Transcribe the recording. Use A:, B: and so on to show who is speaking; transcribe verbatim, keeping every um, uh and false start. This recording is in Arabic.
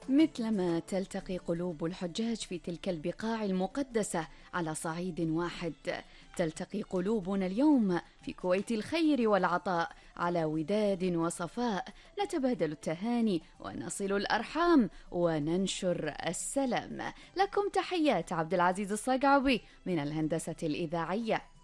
A: مثلما تلتقي قلوب الحجاج في تلك البقاع المقدسة على صعيد واحد، تلتقي قلوبنا اليوم في كويت الخير والعطاء على وداد وصفاء، نتبادل التهاني ونصل الأرحام وننشر السلام. لكم تحيات عبد العزيز الصقعبي من الهندسة الإذاعية.